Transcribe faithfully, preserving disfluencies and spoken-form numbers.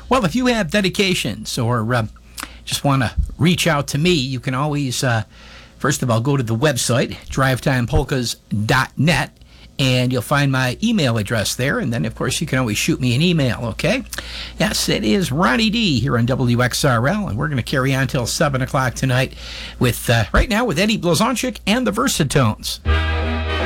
Well, if you have dedications or uh, just want to reach out to me, you can always, uh, first of all, go to the website, drive time polkas dot net. And you'll find my email address there. And then, of course, you can always shoot me an email, okay? Yes, it is Ronnie D here on W X R L. And we're going to carry on till seven o'clock tonight with, uh, right now, with Eddie Blazonczyk and the Versatones.